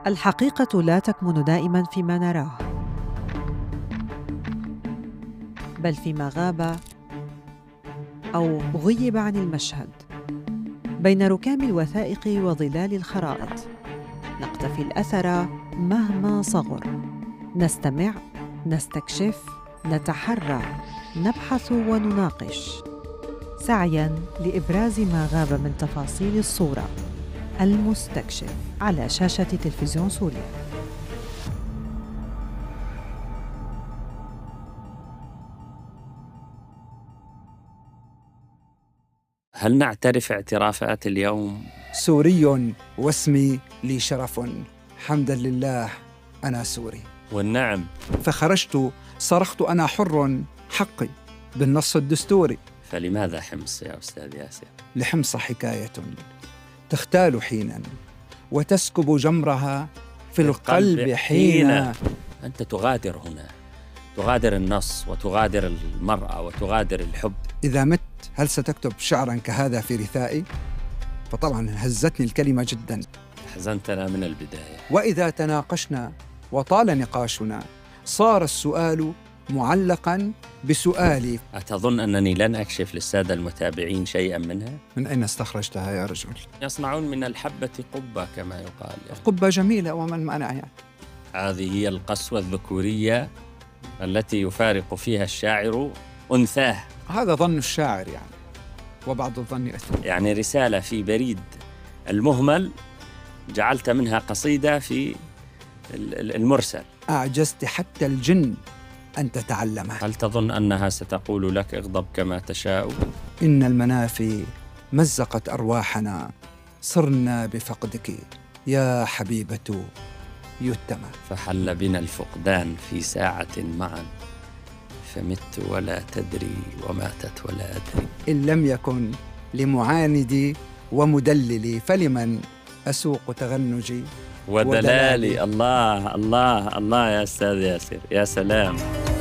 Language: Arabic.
الحقيقة لا تكمن دائماً فيما نراه، بل فيما غاب أو غيب عن المشهد. بين ركام الوثائق وظلال الخرائط نقتفي الأثر مهما صغر، نستمع، نستكشف، نتحرى، نبحث ونناقش، سعياً لإبراز ما غاب من تفاصيل الصورة. المستكشف على شاشة تلفزيون سوريا. هل نعترف اعترافات اليوم؟ سوري واسمي لي شرف، حمداً لله أنا سوري. والنعم. فخرجت صرخت أنا حر، حقي بالنص الدستوري. فلماذا حمص يا أستاذ ياسر؟ لحمص حكاية تختال حيناً وتسكب جمرها في القلب حينا. أنت تغادر هنا، تغادر النص وتغادر المرأة وتغادر الحب. إذا مت هل ستكتب شعراً كهذا في رثائي؟ فطبعاً هزتني الكلمة جداً. حزنتنا من البداية. وإذا تناقشنا وطال نقاشنا صار السؤال معلقاً بسؤالي. أتظن أنني لن أكشف للسادة المتابعين شيئاً منها؟ من أين استخرجتها يا رجل؟ يصنعون من الحبة قبة كما يقال. قبة جميلة ومن مانع يعني. هذه هي القسوة الذكورية التي يفارق فيها الشاعر أنثاه. هذا ظن الشاعر يعني، وبعض الظن أثم. يعني رسالة في بريد المهمل جعلت منها قصيدة في المرسل. أعجزت حتى الجن أن تتعلمها. هل تظن أنها ستقول لك اغضب كما تشاء؟ إن المنافي مزقت أرواحنا، صرنا بفقدك يا حبيبة يتمى. فحل بنا الفقدان في ساعة معا، فمت ولا تدري وماتت ولا أدري. إن لم يكن لمعاندي ومدللي فلمن أسوق تغنجي ودلالي. الله الله الله يا أستاذ ياسر، يا سلام.